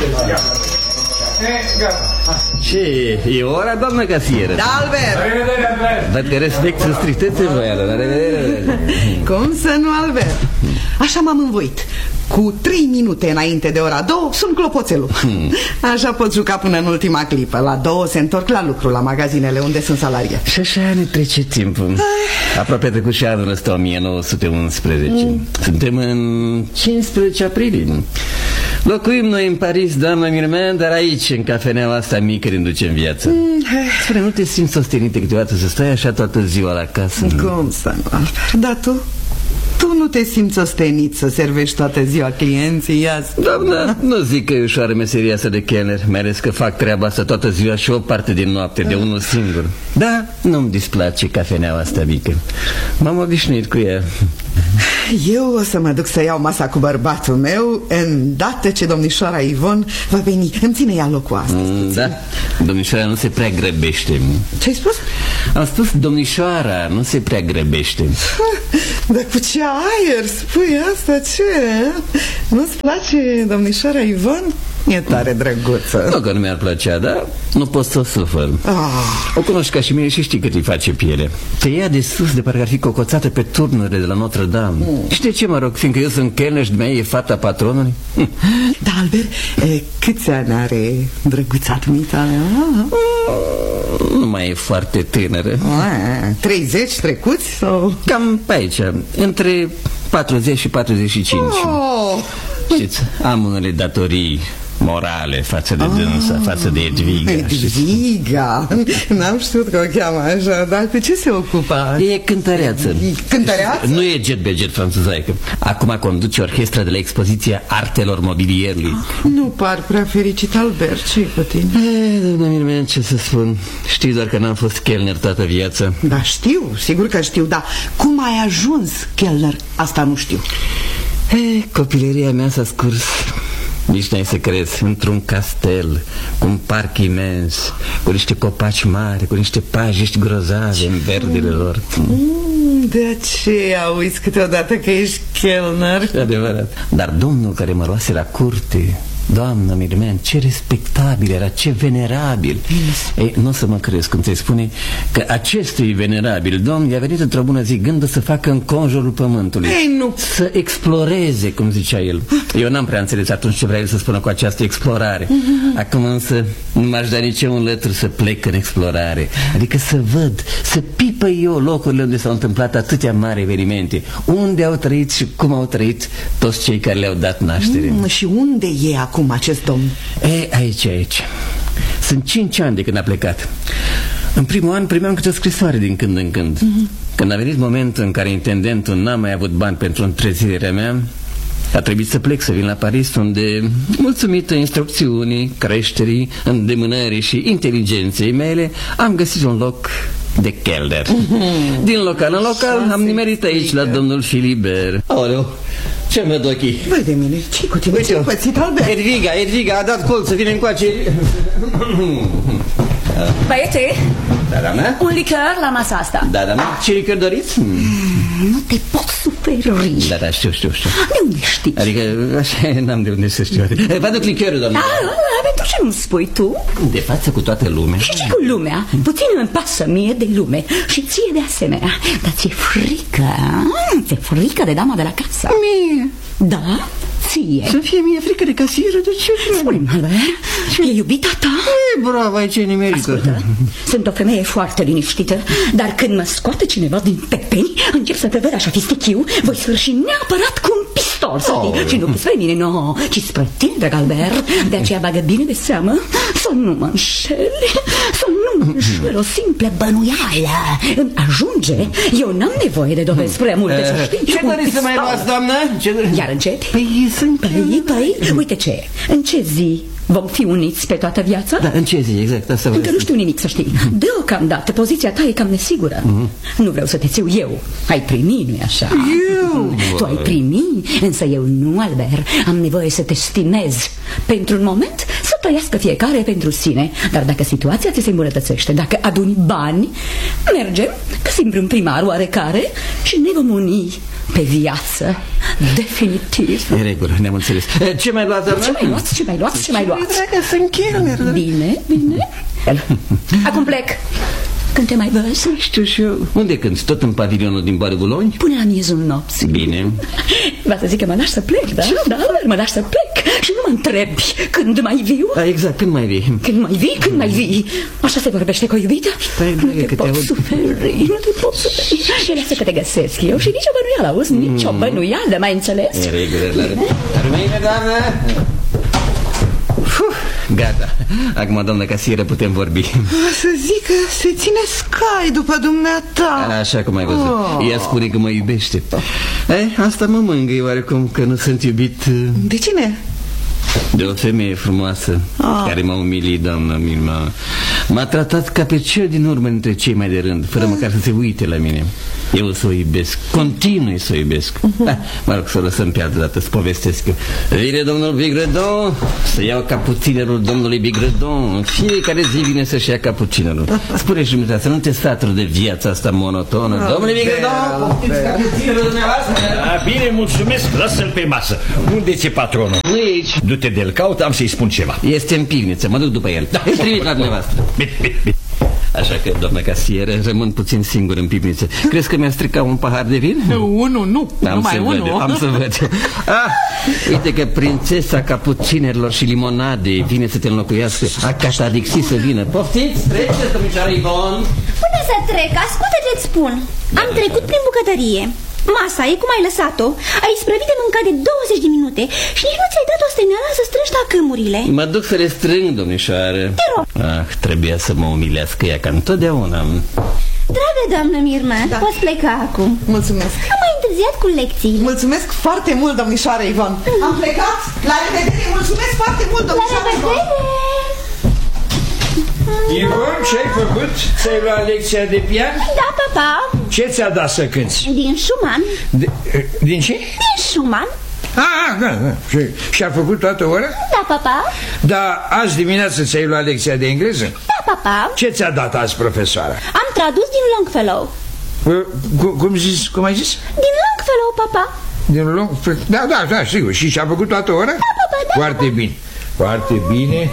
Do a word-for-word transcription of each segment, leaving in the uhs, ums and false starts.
Ce? E ora, doamnă casieră? Da, Albert! Văd că respect în strictețe voială. La revedere! Cum să nu, Albert? Așa m-am învoit. Cu trei minute înainte de ora două sunt clopoțelul. hmm. Așa pot juca până în ultima clipă. La două se întorc la lucru, la magazinele unde sunt salariat. Și așa ne trece timpul. Ai. Aproape trecut și anul ăsta o mie nouă sute unsprezece. hmm. Suntem în cincisprezece aprilie. Locuim noi în Paris, doamna Mirmen, dar aici, în cafeneaua asta mică, ne ducem viața. mm. Spune, nu te simți ostenită câteodată să stai așa toată ziua la casă? Cum să nu, Albert? Dar tu? Tu nu te simți ostenit să servești toată ziua clienții? Ia Doamna, nu zic că e ușoară meseria asta de chelner, mai ales că fac treaba asta toată ziua și o parte din noapte de unul singur. Da, nu-mi displace cafeneaua asta mică. M-am obișnuit cu ea. Eu o să mă duc să iau masa cu bărbatul meu îndată ce domnișoara Ivon va veni. Îmi ține ea locul astăzi. mm, Da, domnișoara nu se prea grăbește. Ce-ai spus? Am spus domnișoara nu se prea grăbește. Dar cu ce aer spui asta? Ce? Nu-ți place domnișoara Ivon? E tare drăguță. Nu că nu mi-ar plăcea, dar nu pot să o sufăr. ah. O cunoști ca și mine și știi cât îi face piele. Te ia de sus de parcă ar fi cocoțată pe turnurile de la Notre-Dame. mm. Și de ce mă rog, fiindcă eu sunt chelner și dumneavoastră e fata patronului? Da, Albert, e, câți ani are drăguța dumitale? mm, Nu mai e foarte tânără. a, treizeci trecuți? Sau? Cam pe aici, între patruzeci și patruzeci și cinci. oh. Știți, am unele datorii morale față de dânsa, ah, față de Edviga. Edviga? N-am știut că o cheamă așa, dar cu ce se ocupă? E cântăreață. Cântăreață? Nu e jet be jet franțuzaică. Acum conduce orchestra de la expoziția Artelor Mobilierului. Nu par prea fericit, Albert. Ce-i cu tine? E, doamna Mirmen, ce să spun? Știi doar că n-am fost chelner toată viața. Da, știu, sigur că știu, dar cum ai ajuns chelner? Asta nu știu. E, copilăria mea s-a scurs, nici n-ai să crezi, într-un castel, cu un parc imens, cu niște copaci mari, cu niște pajiști grozave în verdele lor. mm, De aceea uiți câteodată că ești chelner. E adevărat. Dar domnul care mă luase la curte, doamna Mirmen, ce respectabil era, ce venerabil. Ei, nu o să mă crezi când ți spune că acestui venerabil domn i-a venit într-o bună zi gândul să facă înconjurul pământului. Ei, nu. Să exploreze, cum zicea el. Eu n-am prea înțeles atunci ce vrea el să spună cu această explorare. Acum însă nu m-aș da nici un lătru să plec în explorare. Adică să văd, să pipă eu locurile unde s-au întâmplat atâtea mari evenimente, unde au trăit și cum au trăit toți cei care le-au dat naștere. mm, Și unde e acum acest domn? E, aici, aici. Sunt cinci ani de când a plecat. În primul an primeam câte o scrisoare din când în când. mm-hmm. Când a venit momentul în care intendentul n-a mai avut bani pentru întreținerea mea, a trebuit să plec, să vin la Paris, unde, mulțumită instrucțiunii, creșterii, îndemânării și inteligenței mele, am găsit un loc de chelner. mm-hmm. Din local în local am nimerit aici la domnul Philibert. Aoleu, ce mi-a dat ochii? Băi de mine, ce-i cu tine? Ce-i pățit, Albert? Edviga, Edviga a dat col să vină încoace. Băiete, Da, doamna? un licăr la masa asta. Da, doamna? Ce licăr doriți? mm, Nu te pot suferi. Da, da, știu, știu, știu. De unde știi? Adică, așa, n-am de unde să știu. Vă aduc licărul, doamna. Da, da, pentru ce nu spui tu? De față cu toată lumea. Și ce cu lumea? Puțin îmi pasă mie de lume. Și ție de asemenea. Dar ți-e frică, a? Ți-e frică de dama de la casă? Mie? Da, ție. Să fie mie frică de casieră, de ce? Spune-mi, Albert, e iubita ta? E, bravo, aici e nimerică. Ascultă, sunt o femeie foarte liniștită, dar când mă scoate cineva din pepeni, încep să te văd așa fistichiu, voi sfârși neapărat cu un pistol, să știi. Oh. Și nu spre mine, no, ci spre tine, drag Albert. De aceea bagă bine de seamă să nu mă înșeli, să nu mă înșeli. O simplă bănuială îmi ajunge. Eu n-am nevoie de dovezi prea multe, să știi. Ce doriți să mai luați, doamnă? Iar începi? Păi, sunt... Păi, păi, uite ce, în ce zi vom fi uniți pe toată viața? Da, în ce zi, exact, asta Încă nu știu nimic, să știi. Deocamdată, poziția ta e cam nesigură. mm-hmm. Nu vreau să te țiu eu. Ai primi, nu-i așa? Eu? Tu ai primi, însă eu nu, Albert. Am nevoie să te stimez. Pentru un moment, să trăiască fiecare pentru sine. Dar dacă situația ți se îmbunătățește, dacă aduni bani, mergem, găsim un primar oarecare și ne vom uni pe viață. Definitiv. E regulă, ne-am înțeles. Ce mai luați, doamna? Ce mai luați, ce mai luați, ce mai luați? Dragă, sunt Chelner. Bine, bine. Acum plec. Când te mai văzi? Știu și eu. Unde cânti? Tot în pavilionul din Bărguloni? Până la miezul nopții. Bine. Va să zic că mă lași să plec, da? Da, mă lași să plec. Și nu mă întrebi când mai viu. Da, exact, când mai vii? Când mai vii, când mai vii. Așa se vorbește cu o iubită. Stai, nu te pot suferi, nu te pot suferi. Și lasă că te găsesc eu și nici o bănuială, auzi? Nici o bănuială, mai înțeles? E regulă, la rumine, doamnă. Gata, acum, doamnă casieră, putem vorbi. Să zic că se ține scai după dumneata. Așa cum ai văzut. oh. Ea spune că mă iubește. eh, Asta mă mângâie oarecum, că nu sunt iubit. De cine? De o femeie frumoasă oh. care m-a umilit, doamnă Mirma. M-a tratat ca pe cel din urmă dintre cei mai de rând, fără măcar să se uite la mine. Eu să o iubesc, continui să o iubesc. uh-huh. ah, Mă rog să o lăsăm pe altă dată, să povestesc. Vine domnul Bigredon să iau capucinerul domnului Bigredon. Fiecare zi vine să-și ia capucinerul. Spune-și dumneavoastră, să nu te saturi de viața asta monotonă. oh, Domnule Bigredon, poftiți capucinerul dumneavoastră. A, bine, mulțumesc, lasă-l pe masă. Unde ți-e patronul? Nu e aici. Du-te de-l caut, am să-i spun ceva. Este în pivniță, mă duc după el. da. Îl trimit la dumneavoastră. Bine, bine, bine. Așa că, doamnă casieră, rămân puțin singur în pivniță. Crezi că mi-a stricat un pahar de vin? Unu, nu, am numai unul. Am să văd. Ah, uite că prințesa capucinerilor și limonade vine să te înlocuiască. A catadixi să vină. Poftiți, treceți, domnișoară Ivon. Până să trec, ascultă ce-ți spun. Am trecut prin bucătărie. Masa e cum ai lăsat-o. Ai isprăvit de mâncat de douăzeci de minute și nici nu ți-ai dat o steneală să strângi tacâmurile. Mă duc să le strâng, domnișoară. Te rog. Ah, trebuia să mă umilească ea ca întotdeauna. Dragă doamnă Mirma, da. Poți pleca acum. Mulțumesc. Am mai întârziat cu lecțiile. Mulțumesc foarte mult, domnișoară Ivon. Am plecat. La revedere. Mulțumesc foarte mult, domnișoară Ivon. La revedere. Ivon, ce-ai făcut? Ți-ai luat lecția de pian? Da, papa. Ce ți-a dat să cânti? Din Schumann. De, din ce? Din Schumann. Ah, da, da. Și, și-a făcut toată ora? Da, papa. Dar azi dimineață ți-ai luat lecția de engleză? Da, papa. Ce ți-a dat azi profesoara? Am tradus din Longfellow. Cum, cum, zis, cum ai zis? Din Longfellow, papa. Din Longfellow? Da, da, da, sigur. Și și-a făcut toată ora? Da, papa, da. Foarte bine. Foarte bine.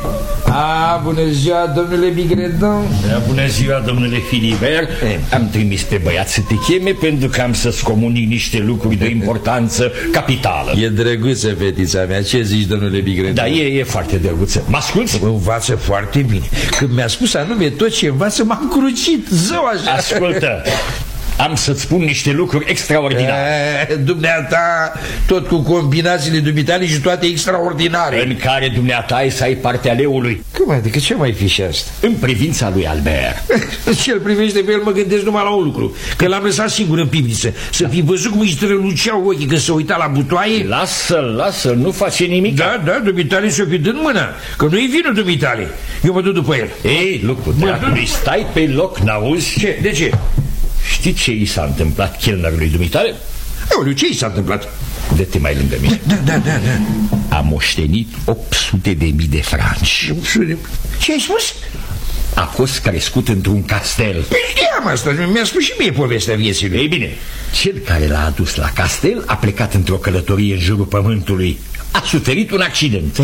A, bună ziua, domnule Bigredon. Da, bună ziua, domnule Filibert. Am trimis pe băiat să te cheme pentru că am să-ți comunic niște lucruri de importanță capitală. E drăguță fetița mea. Ce zici, domnule Bigredon? Da, e, e foarte drăguță. Mă asculți? Învață foarte bine. Când mi-a spus anume tot ce învață, m-am crucit. Zău așa. Ascultă. Am să-ți spun niște lucruri extraordinare. E, dumneata, tot cu combinațiile dumitale și toate extraordinare. În care dumneata ai să ai partea leului. Cum adică, ce mai fi și asta? În privința lui Albert. Ce-l privește pe el, mă gândesc numai la un lucru. Că l-am lăsat singur în pivniță. Să fi văzut cum îi străluceau ochii când se uita la butoaie. Lasă-l, lasă-l, nu face nimic. Da, da, dumitale și-o fi dând mâna. Că nu-i vinul dumitale. Eu mă duc după el. Ei, lucru dracului, stai pe loc, n-auzi? Ce? De ce? Știi ce i s-a întâmplat chelnerului dumitale? Aoleu, ce i s-a întâmplat? Dă-te mai lângă mine. Da, da, da, da. A moștenit opt sute de mii de franci. Ce ai spus? A fost crescut într-un castel. Păi știam asta, mi-a spus și mie povestea vieții lui. Ei bine, cel care l-a adus la castel a plecat într-o călătorie în jurul pământului. A suferit un accident.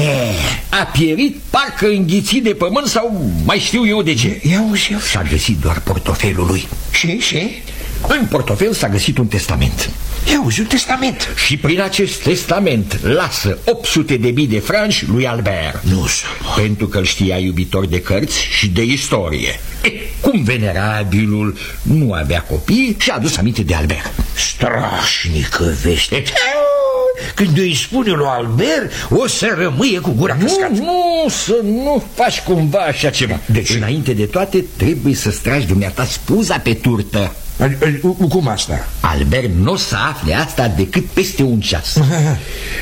A pierit, parcă înghițit de pământ sau mai știu eu de ce. Ia uzi, s-a găsit doar portofelul lui. Și, și? În portofel s-a găsit un testament. Ia uzi, un testament. Și prin acest testament lasă opt sute de mii de franci lui Albert. Nu să... Pentru că îl știa iubitor de cărți și de istorie. E, cum venerabilul nu avea copii, și-a adus aminte de Albert. Strașnică veste. Când îi spune lui Albert, o să rămâie cu gura căscată. Nu, nu, să nu faci cumva așa ceva. Deci, înainte de toate, trebuie să-ți tragi dumneata spuza pe turtă. Cum asta? Albert nu o să afle asta decât peste un ceas.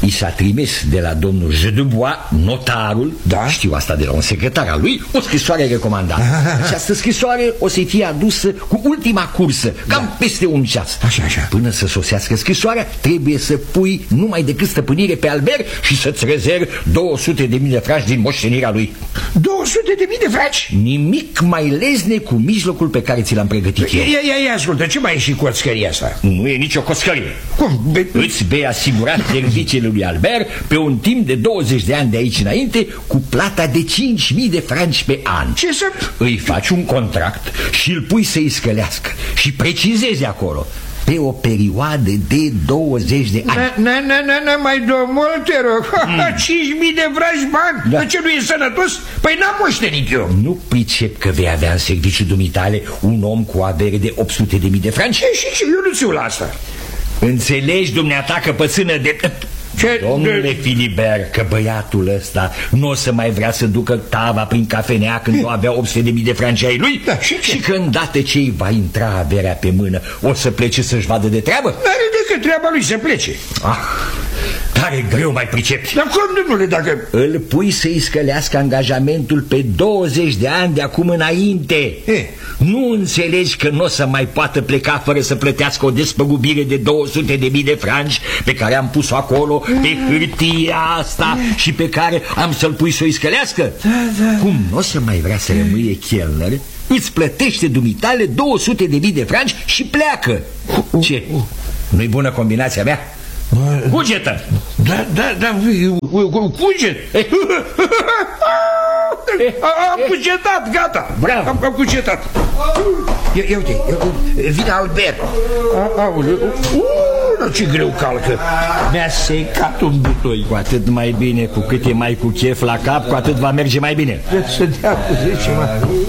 i s-a trimis de la domnul J. Dubois, notarul, da? Știu asta de la un secretar al lui, o scrisoare recomandată. Această scrisoare o să-i fie adusă cu ultima cursă, cam da. peste un ceas. Așa, așa. Până să sosească scrisoarea, trebuie să pui numai decât stăpânire pe Albert și să-ți rezervi două sute de mii de franci din moștenirea lui. două sute de mii de franci? Nimic mai lezne cu mijlocul pe care ți l-am pregătit eu. Ia, ia, ia, ascultă, ce mai e și coscăria asta? Nu e nicio coscărie. Cum? Be... Îți vei asigura serviciile lui Albert pe un timp de douăzeci de ani de aici înainte cu plata de cinci mii de franci pe an. Ce să... Îi faci un contract și îl pui să-i scălească și precizezi acolo pe o perioadă de douăzeci de ani. Na, na, na, na, mai dă mult, te rog. Mm. cinci mii de franci bani? Da. Ce nu e sănătos? Păi n-am moștenit eu. Nu pricep că vei avea în serviciu dumitale un om cu avere de opt sute de mii de franci? Ce, și ce? Eu nu țiu la asta. Înțelegi, dumneata, căpățână de... Ce? Domnule Filibert, că băiatul ăsta nu o să mai vrea să ducă tava prin cafenea când nu avea opt sute de mii de franci ai lui? Da, și, și că îndată ce îi va intra averea pe mână, o să plece să-și vadă de treabă? N-are decât treaba lui să plece. Ah, tare greu mai pricepi. Dar cum, domnule, dacă... Îl pui să-i scălească angajamentul pe douăzeci de ani de acum înainte. E? Nu înțelegi că nu o să mai poată pleca fără să plătească o despăgubire de două sute de mii de franci pe care am pus-o acolo pe hârtia asta și pe care am să-l pui să-i scălească? Da, da. Cum nu o să mai vrea să rămâie chelner, îți plătește dumitale două sute de mii de franci și pleacă. Ce? Nu-i bună combinația mea? Cugetă! Da, da, da, cuget! Am cugetat, gata! Bravo! Am, am cugetat! Ia, ia uite, ia, vine Albert! Aoleu! Uuu, ce greu calcă! Mi-a secat un butoi! Cu atât mai bine, cu cât e mai cu chef la cap, cu atât va merge mai bine. Să dea cu zece, mă!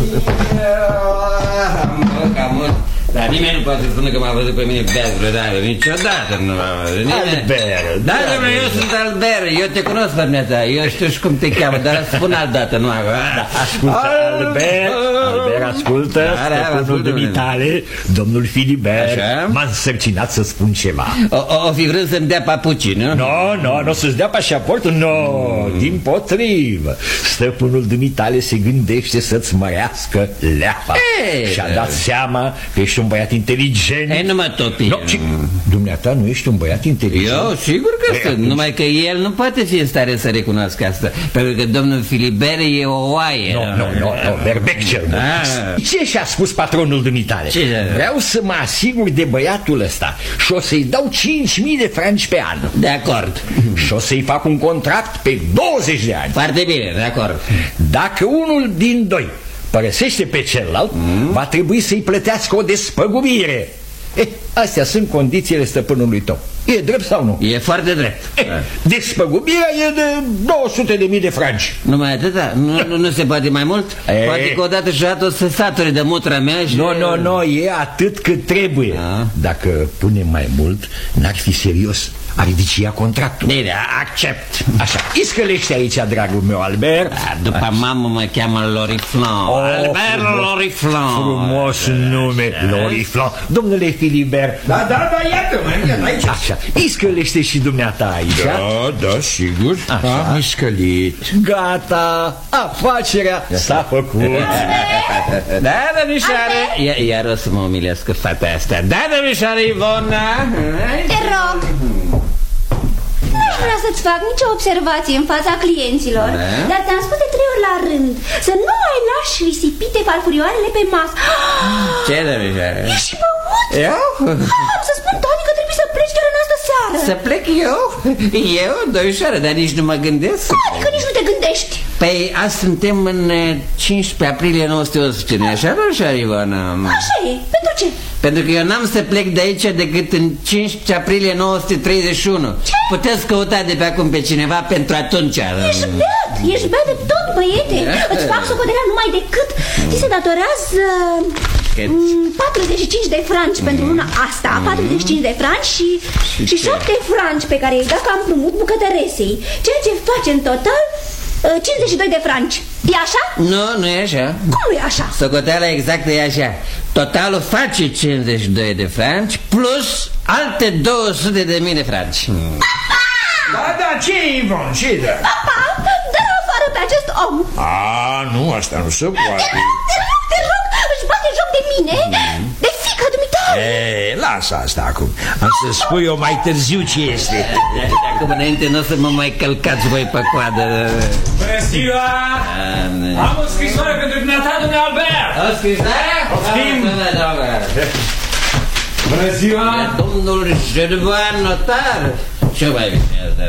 Dar nimeni nu poate spune că m-a văzut pe mine beat vreodată, niciodată nu m-a văzut nimeni. Albert, da, domnule, eu sunt Albert, eu te cunosc pe mea, eu știu și cum te cheamă, dar spun altdată, nu acum. Da, ascultă, Albert, Albert, ascultă, stăpânul dumitale, domnul Filibert, m-a însărcinat să spun ceva. O, o, o fi vrând să-mi dea papucii, nu? Nu, nu, nu o să-ți dea pașaportul, nu, din potrivă. Stăpânul dumitale se gândește să-ți mărească leapa. Și-a dat seama că ești un băiat inteligent. Ei, nu mă topi. No, ci... Dumneata nu ești un băiat inteligent? Eu sigur că Ei, sunt, atunci... numai că el nu poate fi în stare să recunoască asta, pentru că domnul Filibert e o oaie. Nu, nu, nu, nu, berbec cel mult. Ce și-a spus patronul dumitale? Ce? Vreau să mă asigur de băiatul ăsta și o să-i dau cinci mii de franci pe an. De acord. Și o să-i fac un contract pe douăzeci de ani. Foarte bine, de acord. Dacă unul din doi părăsește pe celălalt, mm. va trebui să-i plătească o despăgubire. Eh, astea sunt condițiile stăpânului tău. E drept sau nu? E foarte drept. Eh, despăgubirea e de două sute de mii de franci. Numai atâta? Nu, nu, nu se poate mai mult? E... Poate că odată și odată o să saturi de mutra mea și... Nu, nu, nu, e atât cât trebuie. A? Dacă punem mai mult, n-ar fi serios. Ar vicia contractul. Bine, accept. Așa, iscălește aici, dragul meu, Albert. Da, după așa. Mamă mă cheamă Loriflan. Oh, Albert frumos, Loriflan. Frumos nume, Loriflan. Domnule Filibert. Da, da, da, iată-mă, iată aici. Așa, iscălește și dumneata aici. Da, da, sigur. Așa. Am iscălit. Gata, afacerea s-a făcut. Da, domnișoare. Iar, iar o să mă umilească fata asta. Da, domnișoare Ivona. Te rog. Nu vreau să-ți fac nicio observație în fața clienților, da? Dar ți-am spus de trei ori la rând să nu mai lași risipite farfurioarele pe masă. Ce, domnișoare? Ești și băut? Eu? Am să spun Toni că trebuie să pleci chiar în astă seară. Să plec eu? Eu, domnișoare, dar nici nu mă gândesc. Cum adică nici nu te gândești? Păi azi suntem în cincisprezece aprilie nouă sute unsprezece, nu-i așa, domnișoare Ivona? Așa e, pentru ce? Pentru că eu n-am să plec de aici decât în cincisprezece aprilie nouă sute treizeci și unu. Ce? Puteți căuta de pe acum pe cineva pentru atunci. Ești beat, ești beat de tot, băiete. Îți fac socoterea numai decât ți se datorează patruzeci și cinci de franci mm. pentru luna asta, mm. patruzeci și cinci de franci și, și, și șapte franci pe care îi dă ca împrumut bucătăresei, ceea ce face în total cincizeci și doi de franci. E așa? Nu, nu e așa. Cum nu e așa? Socoteala exactă e așa. Totalul face cincizeci și doi de franci plus alte două sute de mii de franci. Da, da, ce e, Ivon? Ce e, da? Papa, dă-l afară pe acest om. A, nu, asta nu se poate. Te rog, te rog, te rog, își bate joc de mine, de fiica dumitare. E, lasă asta acum. Am să spui eu mai târziu ce este. De acum înainte nu o să mă mai călcați voi pe coadă. Bună ziua! Am o scrisoare pentru dumneata, domnule Albert! O scrisoare? O schimb! Bună ziua! Domnul Jervan notar. Ce mai bine asta?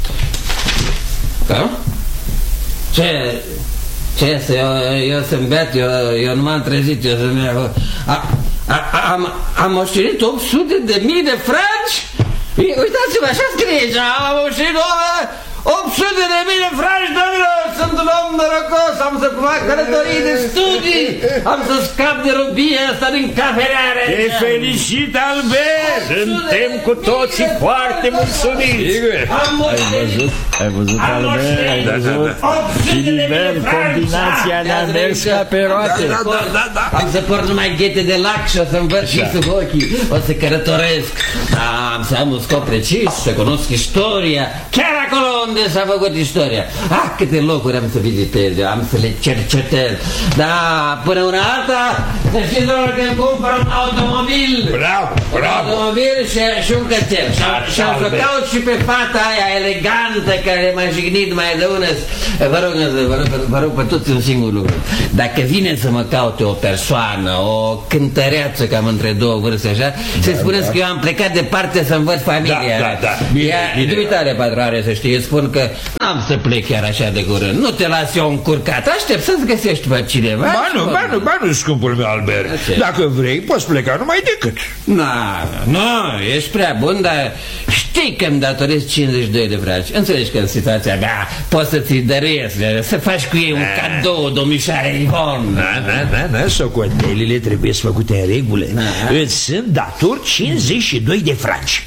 Da? Ce? Ce este? Eu, eu sunt beat, eu, eu nu m-am trezit, eu sunt... A, a, am, am moștenit opt sute de mii de franci? Uitați-vă, așa scrie aici, am moștenit opt sute de mii de franci, domnilor, sunt un om norocos, am să fac călătorii de studii, am să scap de robie asta din cafeleare. Te felicit, Albert, suntem cu toții foarte mulțumiți. Ai văzut, ai văzut, Albert, ai văzut? Și nivel, combinația ne-a mers ca pe roate. Am să port numai ghete de lac și o să-mi văd și sub ochii, o să călătoresc. Am să am un scop precis, să cunosc istoria, chiar acolo unde s-a făcut istoria. Ah, câte locuri am să vizitez eu, am să le cercetez. Da, până una alta, să știți, doar că îmi cumpăr un automobil. Bravo, bravo. Un automobil și, și un cățel. Și, și am să caut și pe fata aia elegantă care m-a jignit mai de ună. Vă rog, vă rog, vă rog pe toți un singur lucru. Dacă vine să mă caute o persoană, o cântăreață cam între două vârste așa, da, să spuneți da. Că eu am plecat departe să-mi văd familia. Da, da, da. Bine, bine. Dumitare, patroare, să știi, spun că n-am să plec chiar așa de curând. Nu te las eu încurcat. Aștept să-ți găsești pe cineva. Ba nu, ba nu, ba nu, scumpul meu Albert. Dacă vrei, poți pleca numai decât. Nu, nu, ești prea bun, dar știi că îmi datorezi cincizeci și doi de franci. Înțelegi că în situația mea poți să ți-i dăruiesc, să faci cu ei un cadou, domnișoare Ivon. Da, da, da, da, socotelile trebuie să făcute în regulă. Îți sunt dator cincizeci și doi de franci.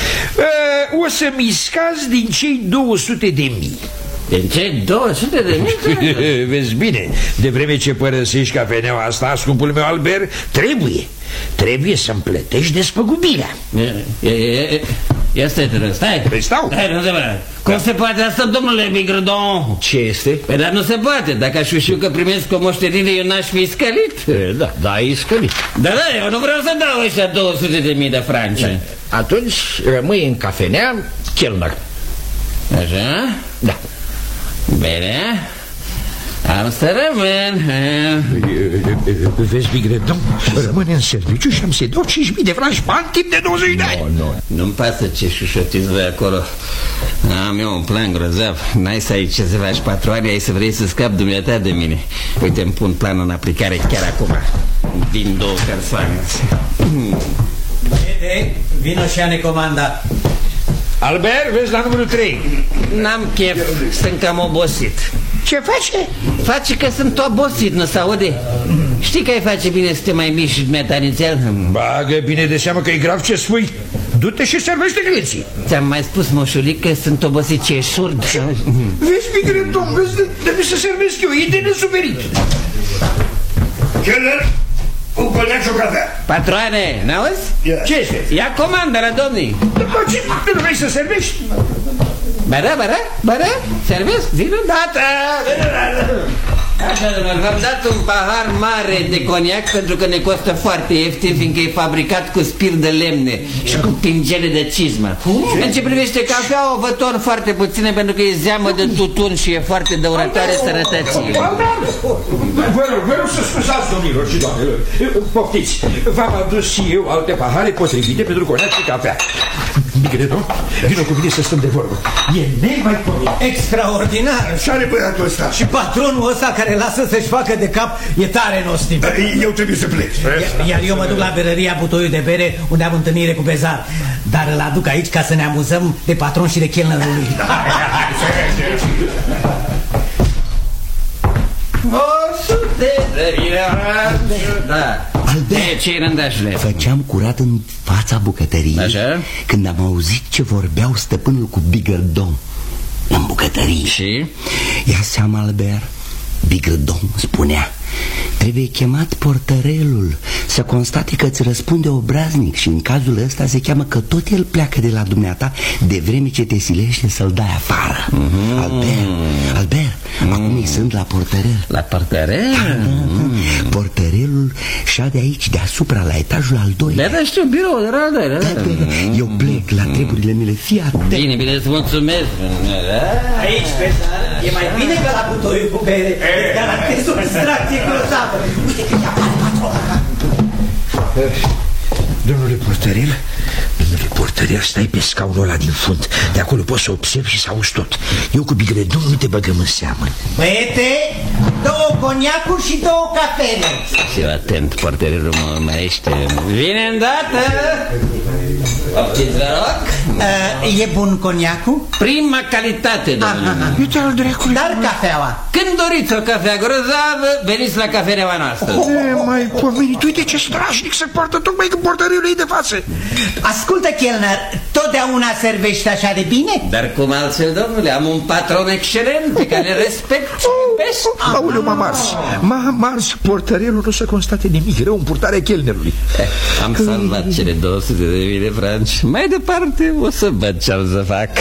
O să-mi scazi din cei două sute de mii. Din cei două sute de mii? Vezi bine, de vreme ce părăsești cafeneaua asta, scumpul meu Albert, trebuie, trebuie să-mi plătești despăgubirea. Ia stai, stai. Păi stau. Stai, nu se poate. Cum se poate asta, domnule Bigredon? Ce este? Păi dar nu se poate. Dacă aș fi știu că primesc o moștenire, eu n-aș fi scălit. E, da, da, e scălit. Da, da, eu nu vreau să dau ăștia două sute de mii de franci. Da. Atunci rămâi în cafenea chelner. Așa? Da. Bine. Am să rămân. Vezi, Bigredon, rămâne în serviciu și am să-i dau cinci mii de franci bani timp de douăzeci de ani. No, no. Nu-mi pasă ce șușotiți voi acolo. Am eu un plan grozav. N-ai să ai ce să faci, patroane, ai să vrei să scapi dumneata de mine. Uite, îmi pun planul în aplicare chiar acum. Vin două persoane. Bine, vino și a-ne comanda. Albert, vezi la numărul trei. N-am chef, sunt cam obosit. Ce face? Face că sunt obosit, nu s-aude? Știi că ai face bine să te mai miști dumneata nițel? Bagă bine de seamă că e grav ce spui. Du-te și servește clienții. Ți-am mai spus, moșulic, că sunt obosit, ce e surd. Vezi, Bigredon, vezi, trebuie să servesc eu, e de nesuferit. Chelner, un coneac și o cafea. Patroane, n-auzi? Ce este? Ia comandă la domnii. Dar ce, nu vrei să servești? Ba da, ba da, ba da, servesc, vin îndată. Așa, v-am dat un pahar mare de coniac pentru că ne costă foarte ieftin, fiindcă e fabricat cu spirit de lemne și cu pingele de cizmă. În ce privește cafea, o vă torn foarte puține pentru că e zeamă de tutun și e foarte dăunătoare sănătății. Vă rog, vă rog să scuzați, domnilor și doamnelor. Poftiți, v-am adus și eu alte pahare potrivite pentru coniac și cafea. Bigredon, vină cu mine să stăm de vorbă. E nemaipomenit. Extraordinar. Ce are băiatul ăsta? Și patronul ăsta care lasă să-și facă de cap e tare nostim. Eu trebuie să plec. Iar eu mă duc la berăria Butoiul de Bere, unde am întâlnire cu Bezar. Dar îl aduc aici ca să ne amuzăm de patron și de chelnerul lui. Da. Albert, ce-i rândașule? Făceam curat în fața bucătăriei. Așa? Când am auzit ce vorbeau stăpânul cu Bigredon în bucătărie. Și? Ia seama, Albert, Bigredon spunea: Trebuie chemat portărelul să constate că îți răspunde obraznic. Și în cazul ăsta se cheamă că tot el pleacă de la dumneata de vreme ce te silește să-l dai afară. mm-hmm. Albert, Albert, mm. acum îi sunt la portărel. La portărel? Da, da, da. Portărelul șade aici deasupra, la etajul al doilea. Da, da, știu, birou de la al doilea. Da, da, da. Eu plec la treburile mele, fii atent. Bine, bine, îți mulțumesc. Aici, pe e mai bine că la butoiul cu bere. Îți garantez o distracție grozavă. Uite că i-a patrola. Domnule portărel, domnule portărel, stai pe scaunul ăla din fund. De acolo poți să observi și să auzi tot. Eu cu Bigredon nu te băgăm în seamă. Băiete, două coniacuri și două cafele. Fiu atent, portărelul mă urmărește. Vine îndată. Optiți, vă rog. uh, E bun coniacul? Prima calitate, domnule. Uite al dracului. Dar cafeaua? Când doriți o cafea grozavă, veniți la cafeneaua noastră. E mai pomenit, uite ce strașnic se poartă tocmai când portărelul e de față. Ascultă, chelner, totdeauna servești așa de bine? Dar cum altfel, domnule, am un patron excelent pe care îl respect și iubesc. Aoleu, m-a mars. M-a mars, portărelul nu se constate nimic rău în purtarea chelnerului. eh, Am salvat cele două sute de mii de franci. Mai departe o să văd ce am să fac.